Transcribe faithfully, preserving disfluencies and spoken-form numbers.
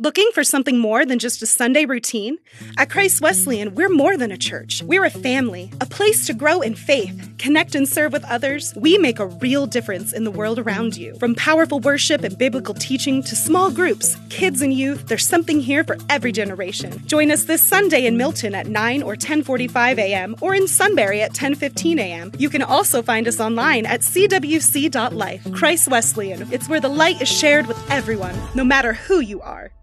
Looking for something more than just a Sunday routine? At Christ Wesleyan, we're more than a church. We're a family, a place to grow in faith, connect and serve with others. We make a real difference in the world around you. From powerful worship and biblical teaching to small groups, kids and youth, there's something here for every generation. Join us this Sunday in Milton at nine or ten forty-five a.m. or in Sunbury at ten fifteen a.m. You can also find us online at c w c dot life. Christ Wesleyan. It's where the light is shared with everyone, no matter who you are.